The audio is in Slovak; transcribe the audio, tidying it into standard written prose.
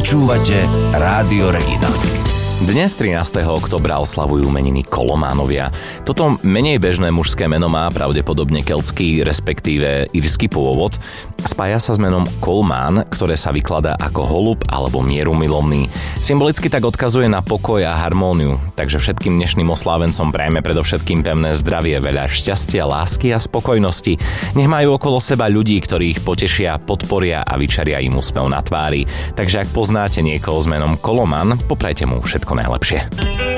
Počúvate Rádio Regina. Dnes 13. októbra oslavujú meniny Kolománovia. Toto menej bežné mužské meno má pravdepodobne keltský, respektíve írsky pôvod. Spája sa s menom Colman, ktoré sa vykladá ako holub alebo mierumilovný. Symbolicky tak odkazuje na pokoj a harmóniu. Takže všetkým dnešným oslávencom prajme predovšetkým pevné zdravie, veľa šťastia, lásky a spokojnosti. Nech majú okolo seba ľudí, ktorí ich potešia, podporia a vyčaria im úsmev na tvári. Takže ak poznáte niekoho s menom Koloman, poprajte mu všetko najlepšie.